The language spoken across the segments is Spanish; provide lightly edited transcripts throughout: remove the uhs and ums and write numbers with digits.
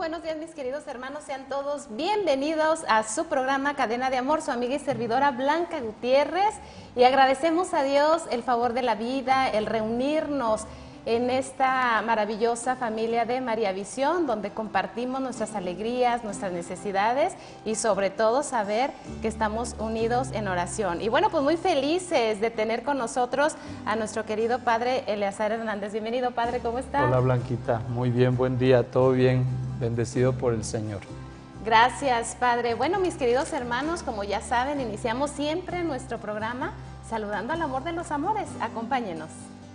buenos días mis queridos hermanos, sean todos bienvenidos a su programa Cadena de Amor, su amiga y servidora Blanca Gutiérrez, y agradecemos a Dios el favor de la vida, el reunirnos en esta maravillosa familia de María Visión, donde compartimos nuestras alegrías, nuestras necesidades y sobre todo saber que estamos unidos en oración. Y bueno, pues muy felices de tener con nosotros a nuestro querido Padre Eleazar Hernández. Bienvenido, Padre, ¿cómo está? Hola, Blanquita, muy bien, buen día, todo bien, bendecido por el Señor. Gracias, Padre. Bueno, mis queridos hermanos, como ya saben, iniciamos siempre nuestro programa saludando al amor de los amores. Acompáñenos.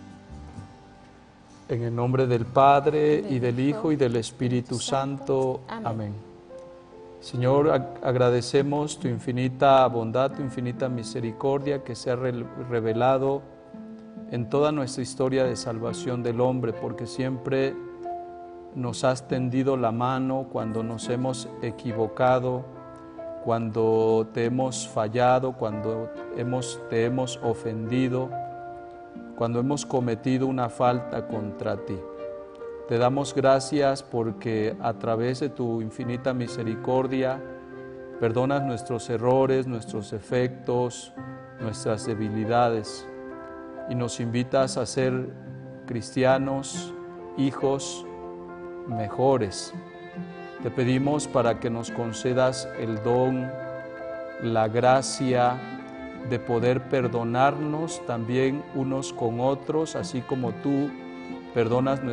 En el nombre del Padre, y del Hijo, y del Espíritu Santo. Amén. Señor, agradecemos tu infinita bondad, tu infinita misericordia que se ha revelado en toda nuestra historia de salvación del hombre, porque siempre nos has tendido la mano cuando nos hemos equivocado, cuando te hemos fallado, cuando te hemos ofendido, cuando hemos cometido una falta contra ti. Te damos gracias porque a través de tu infinita misericordia perdonas nuestros errores, nuestros defectos, nuestras debilidades y nos invitas a ser cristianos, hijos mejores. Te pedimos para que nos concedas el don, la gracia de poder perdonarnos también unos con otros, así como tú perdonas